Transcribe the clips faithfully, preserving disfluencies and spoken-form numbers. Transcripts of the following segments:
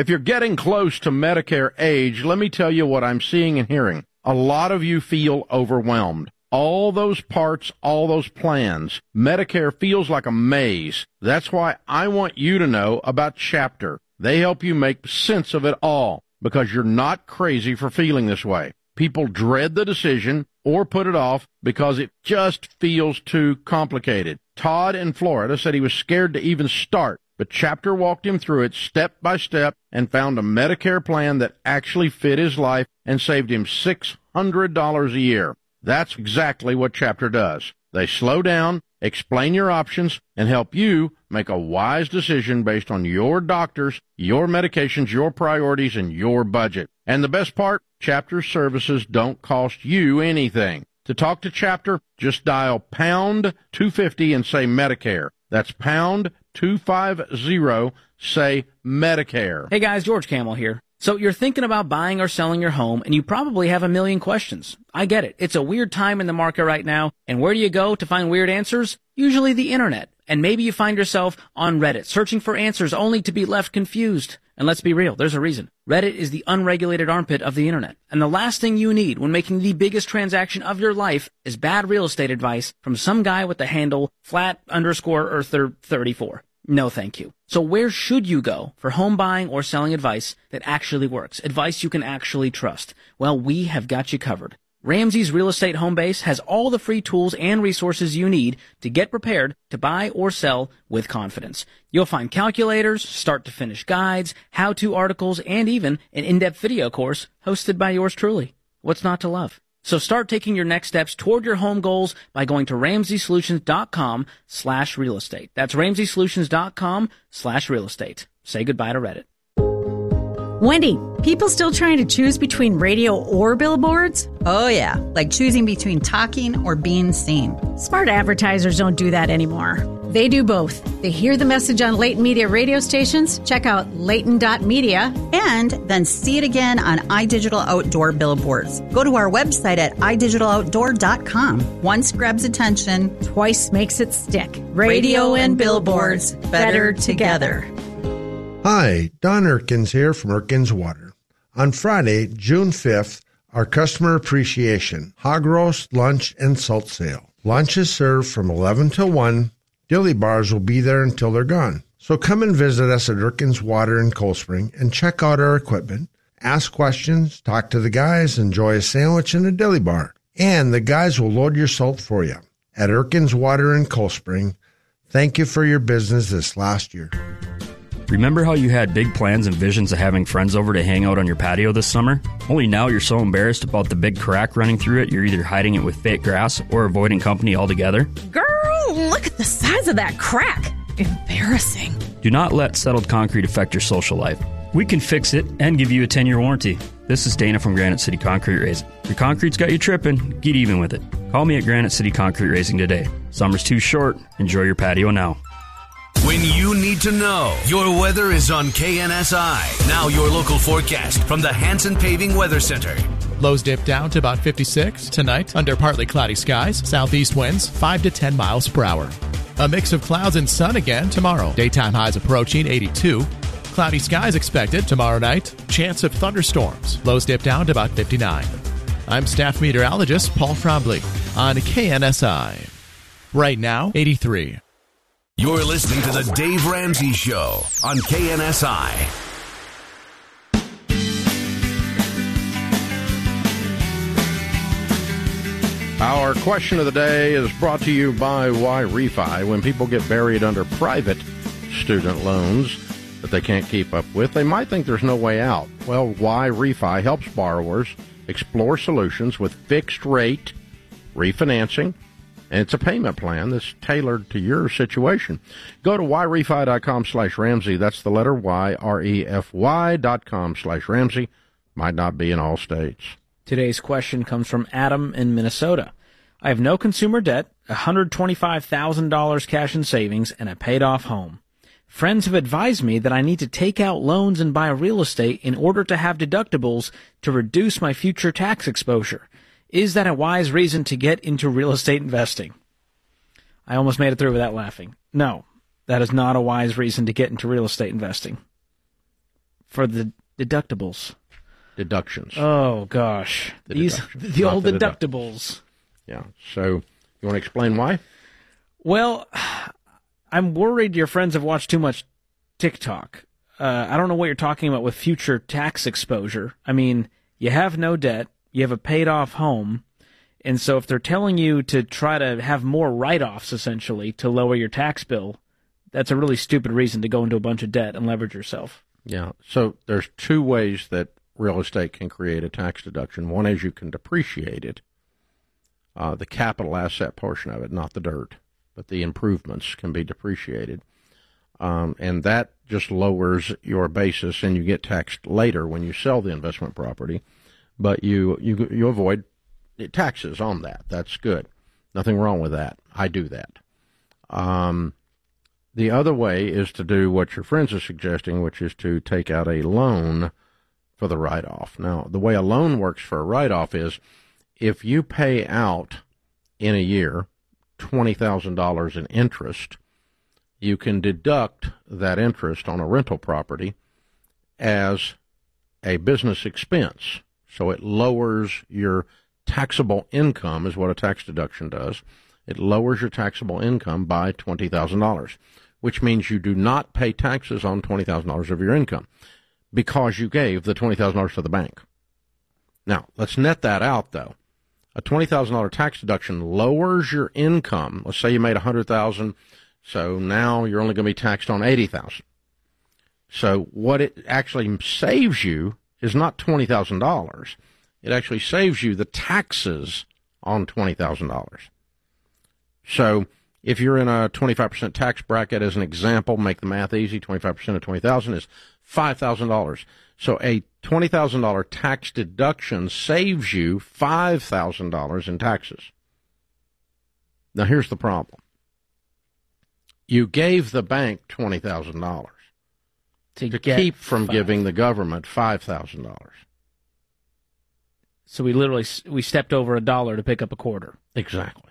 If you're getting close to Medicare age, let me tell you what I'm seeing and hearing. A lot of you feel overwhelmed. All those parts, all those plans. Medicare feels like a maze. That's why I want you to know about Chapter. They help you make sense of it all because you're not crazy for feeling this way. People dread the decision or put it off because it just feels too complicated. Todd in Florida said he was scared to even start, but Chapter walked him through it step by step and found a Medicare plan that actually fit his life and saved him six hundred dollars a year. That's exactly what Chapter does. They slow down, explain your options, and help you make a wise decision based on your doctors, your medications, your priorities, and your budget. And the best part, Chapter services don't cost you anything. To talk to Chapter, just dial pound two fifty and say Medicare. That's pound two fifty, say Medicare. Hey guys, George Camel here. So you're thinking about buying or selling your home, and you probably have a million questions. I get it. It's a weird time in the market right now, and where do you go to find weird answers? Usually the internet. And maybe you find yourself on Reddit, searching for answers only to be left confused. And let's be real, there's a reason. Reddit is the unregulated armpit of the internet. And the last thing you need when making the biggest transaction of your life is bad real estate advice from some guy with the handle flat underscore earther thirty-four. No, thank you. So where should you go for home buying or selling advice that actually works? Advice you can actually trust? Well, we have got you covered. Ramsey's Real Estate Home Base has all the free tools and resources you need to get prepared to buy or sell with confidence. You'll find calculators, start-to-finish guides, how-to articles, and even an in-depth video course hosted by yours truly. What's not to love? So start taking your next steps toward your home goals by going to ramseysolutions.com slash real estate. That's ramseysolutions.com slash real estate. Say goodbye to Reddit. Wendy, people still trying to choose between radio or billboards? Oh, yeah, like choosing between talking or being seen. Smart advertisers don't do that anymore. They do both. They hear the message on Leighton Media radio stations, check out leighton dot media, and then see it again on iDigital Outdoor billboards. Go to our website at i digital outdoor dot com. Once grabs attention, twice makes it stick. Radio, radio and billboards, better together. Hi, Don Erkins here from Erkins Water. On Friday, June fifth, our Customer Appreciation Hog Roast, Lunch, and Salt Sale. Lunch is served from eleven till one. Dilly bars will be there until they're gone. So come and visit us at Erkins Water in Cold Spring and check out our equipment. Ask questions, talk to the guys, enjoy a sandwich and a dilly bar. And the guys will load your salt for you. At Erkins Water in Cold Spring, thank you for your business this last year. Remember how you had big plans and visions of having friends over to hang out on your patio this summer? Only now you're so embarrassed about the big crack running through it, you're either hiding it with fake grass or avoiding company altogether. Girl, look at the size of that crack. Embarrassing. Do not let settled concrete affect your social life. We can fix it and give you a ten-year warranty. This is Dana from Granite City Concrete Raising. Your concrete's got you tripping, get even with it. Call me at Granite City Concrete Raising today. Summer's too short. Enjoy your patio now. When you need to know, your weather is on K N S I. Now your local forecast from the Hanson Paving Weather Center. Lows dip down to about fifty-six tonight under partly cloudy skies. Southeast winds five to ten miles per hour. A mix of clouds and sun again tomorrow. Daytime highs approaching eighty-two. Cloudy skies expected tomorrow night. Chance of thunderstorms. Lows dip down to about fifty-nine. I'm staff meteorologist Paul Frombley on K N S I. Right now, eighty-three. You're listening to The Dave Ramsey Show on K N S I. Our question of the day is brought to you by Y-Refi. When people get buried under private student loans that they can't keep up with, they might think there's no way out. Well, Y-Refi helps borrowers explore solutions with fixed rate refinancing, and it's a payment plan that's tailored to your situation. Go to yrefy.com slash Ramsey. That's the letter Y, R E F Y dot com slash Ramsey. Might not be in all states. Today's question comes from Adam in Minnesota. I have no consumer debt, one hundred twenty-five thousand dollars cash in savings, and a paid-off home. Friends have advised me that I need to take out loans and buy real estate in order to have deductibles to reduce my future tax exposure. Is that a wise reason to get into real estate investing? I almost made it through without laughing. No, that is not a wise reason to get into real estate investing. For the deductibles. Deductions. Oh, gosh. The These deductions, The not old the deductibles. Yeah. So you want to explain why? Well, I'm worried your friends have watched too much TikTok. Uh, I don't know what you're talking about with future tax exposure. I mean, you have no debt. You have a paid-off home. And so if they're telling you to try to have more write-offs, essentially, to lower your tax bill, that's a really stupid reason to go into a bunch of debt and leverage yourself. Yeah. So there's two ways that real estate can create a tax deduction. One is you can depreciate it, uh, the capital asset portion of it, not the dirt, but the improvements can be depreciated. Um, and that just lowers your basis, and you get taxed later when you sell the investment property. But you, you, you avoid taxes on that. That's good. Nothing wrong with that. I do that. Um, the other way is to do what your friends are suggesting, which is to take out a loan for the write-off. Now, the way a loan works for a write-off is if you pay out in a year twenty thousand dollars in interest, you can deduct that interest on a rental property as a business expense. So it lowers your taxable income, is what a tax deduction does. It lowers your taxable income by twenty thousand dollars, which means you do not pay taxes on twenty thousand dollars of your income because you gave the twenty thousand dollars to the bank. Now, let's net that out, though. A twenty thousand dollars tax deduction lowers your income. Let's say you made one hundred thousand dollars, so now you're only going to be taxed on eighty thousand dollars. So what it actually saves you is not twenty thousand dollars. It actually saves you the taxes on twenty thousand dollars. So if you're in a twenty-five percent tax bracket, as an example, make the math easy, twenty-five percent of twenty thousand dollars is five thousand dollars. So a twenty thousand dollars tax deduction saves you five thousand dollars in taxes. Now here's the problem. You gave the bank twenty thousand dollars to, to get keep from five. giving the government five thousand dollars. So we literally we stepped over a dollar to pick up a quarter. Exactly.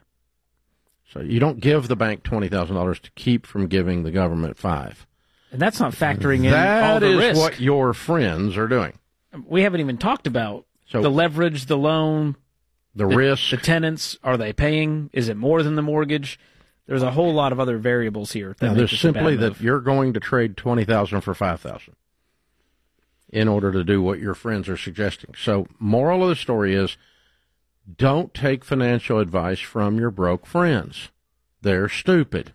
So you don't give the bank twenty thousand dollars to keep from giving the government five. And that's not factoring in that all the is risk. what your friends are doing. We haven't even talked about so, the leverage, the loan, the, the risk. The tenants, are they paying? Is it more than the mortgage? There's a whole lot of other variables here. That now, make there's this simply a bad move. that you're going to trade twenty thousand dollars for five thousand dollars in order to do what your friends are suggesting. So moral of the story is don't take financial advice from your broke friends. They're stupid.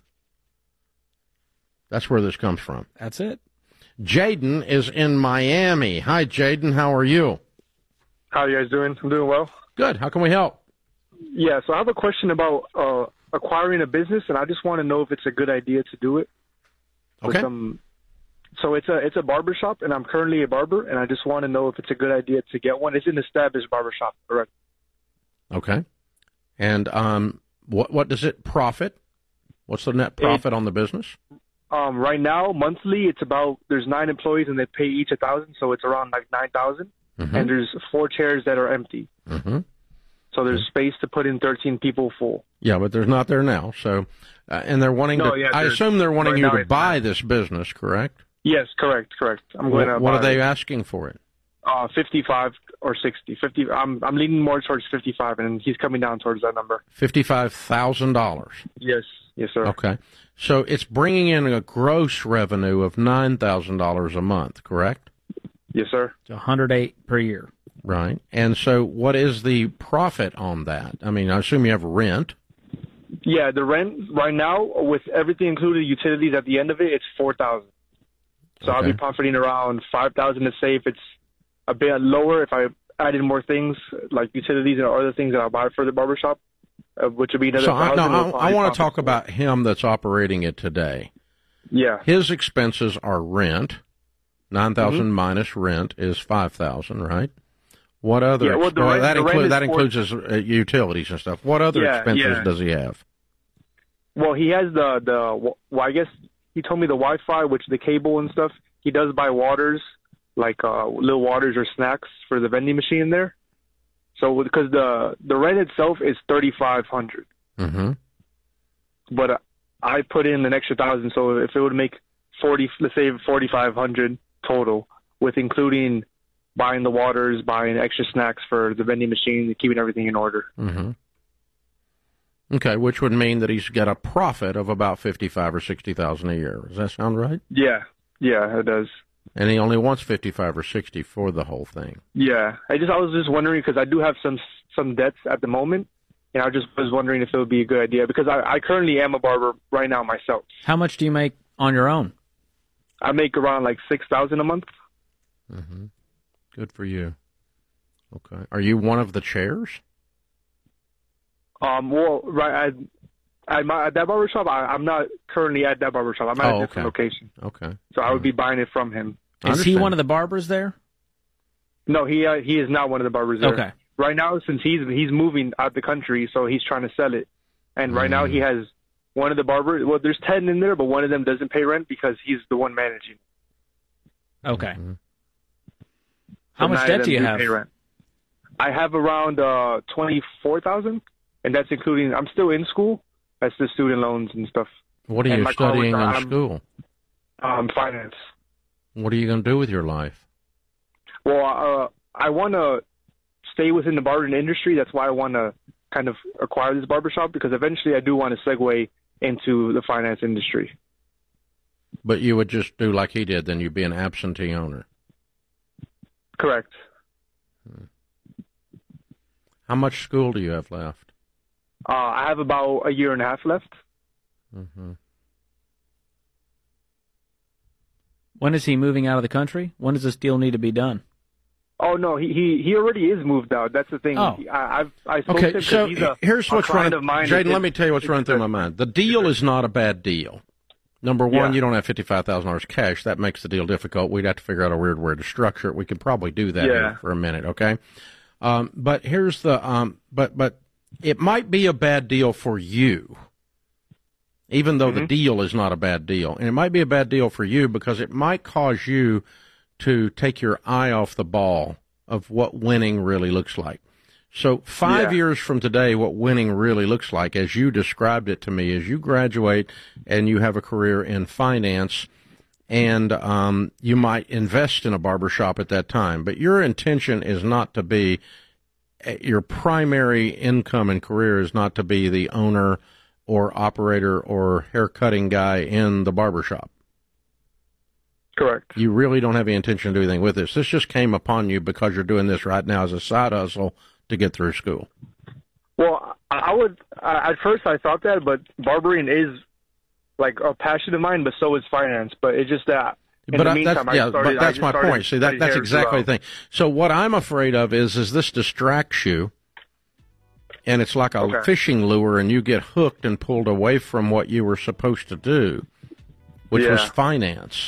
That's where this comes from. That's it. Jaden is in Miami. Hi, Jaden. How are you? How are you guys doing? I'm doing well. Good. How can we help? Yeah, so I have a question about uh, acquiring a business, and I just want to know if it's a good idea to do it. Okay. Some, so it's a it's a barbershop, and I'm currently a barber, and I just want to know if it's a good idea to get one. It's an established barbershop, correct? Okay. And um, what what does it profit? What's the net profit it, on the business? Um, right now, monthly, it's about, there's nine employees, and they pay each a thousand, so it's around like nine thousand. Mm-hmm. And there's four chairs that are empty. Mm-hmm. So there's mm-hmm. space to put in thirteen people full. Yeah, but there's not there now. So, uh, and they're wanting no, to. Yeah, I assume they're wanting right you now, to buy this business, correct? Yes, correct, correct. I'm going what, to. What buy are they it. asking for it? Uh, fifty-five or sixty. Fifty. I'm I'm leaning more towards fifty-five, and he's coming down towards that number. Fifty-five thousand dollars. Yes, yes, sir. Okay, so it's bringing in a gross revenue of nine thousand dollars a month, correct? Yes, sir. It's one hundred eight per year. Right. And so, what is the profit on that? I mean, I assume you have rent. Yeah, the rent right now, with everything included, utilities at the end of it, it's four thousand. So okay. I'll be profiting around five thousand to say if it's a bit lower if I add in more things like utilities and other things that I'll buy for the barbershop, uh, which would be another. So I, no, I, I want to talk more. about him that's operating it today. Yeah. His expenses are rent. Nine thousand mm-hmm. minus rent is five thousand, right? What other? Yeah, well, the rent, that the includes that four... includes his uh, utilities and stuff. What other yeah, expenses yeah. does he have? Well, he has the the. Well, I guess he told me the Wi-Fi, which the cable and stuff. He does buy waters, like uh, little waters or snacks for the vending machine there. So because the the rent itself is thirty-five hundred. Mm-hmm. But uh, I put in an extra thousand, so if it would make forty, let's say forty-five hundred total with including buying the waters, buying extra snacks for the vending machine, keeping everything in order. Mm-hmm. Okay, which would mean that he's got a profit of about fifty-five or sixty thousand a year. Does that sound right? Yeah, yeah, it does. And he only wants fifty-five or sixty for the whole thing. Yeah, I just I was just wondering because I do have some some debts at the moment, and I just was wondering if it would be a good idea because I, I currently am a barber right now myself. How much do you make on your own? I make around like six thousand a month. Mm-hmm. Good for you. Okay, are you one of the chairs? Um, well, right at, at, my, at that barbershop, I, I'm not currently at that barbershop. I'm at oh, a different okay. location. Okay. So I would be buying it from him. Is he one of the barbers there? No, he uh, he is not one of the barbers there. Okay. Right now, since he's he's moving out the country, so he's trying to sell it. And right mm. now he has one of the barbers. Well, there's ten in there, but one of them doesn't pay rent because he's the one managing. Okay. Mm-hmm. How so much debt do you do have? Pay rent. I have around uh, twenty-four thousand. And that's including, I'm still in school. That's the student loans and stuff. What are and you studying in I'm, school? Um, finance. What are you going to do with your life? Well, uh, I want to stay within the barbering industry. That's why I want to kind of acquire this barbershop, because eventually I do want to segue into the finance industry. But you would just do like he did, then you'd be an absentee owner. Correct. Hmm. How much school do you have left? Uh, I have about a year and a half left. Mm-hmm. When is he moving out of the country? When does this deal need to be done? Oh no, he he, he already is moved out. That's the thing. Oh. I, I've I spoke okay. to him So he's a, here's a what's running. of mine. Jaden, let me tell you what's running through my mind. The deal is not a bad deal. Number one, yeah. you don't have fifty-five thousand dollars cash. That makes the deal difficult. We'd have to figure out a weird way to structure it. We could probably do that yeah. here for a minute, okay? Um, but here's the um, but but it might be a bad deal for you. Even though mm-hmm. the deal is not a bad deal. And it might be a bad deal for you because it might cause you to take your eye off the ball of what winning really looks like. So five yeah. years from today, what winning really looks like, as you described it to me, is you graduate and you have a career in finance, and um, you might invest in a barbershop at that time. But your intention is not to be, your primary income and career is not to be the owner or operator or hair-cutting guy in the barbershop. Correct. You really don't have any intention to do anything with this. This just came upon you because you're doing this right now as a side hustle to get through school. Well, I would, uh, at first I thought that, but barbering is like a passion of mine, but so is finance. But it's just that in but the I, meantime, that's, yeah, I started, but that's I my started point. See, that, that's exactly the thing. So what I'm afraid of is, is this distracts you, and it's like a okay. fishing lure, and you get hooked and pulled away from what you were supposed to do, which yeah. was finance.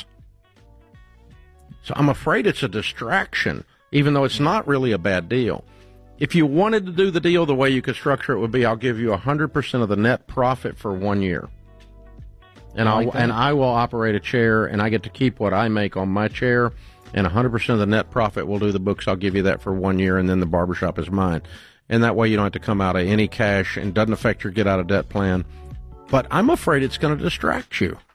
So I'm afraid it's a distraction, even though it's not really a bad deal. If you wanted to do the deal, the way you could structure it would be, I'll give you one hundred percent of the net profit for one year. And, I like I'll, and I will operate a chair, and I get to keep what I make on my chair, and one hundred percent of the net profit will do the books. I'll give you that for one year, and then the barbershop is mine. And that way you don't have to come out of any cash, and doesn't affect your get-out-of-debt plan. But I'm afraid it's going to distract you.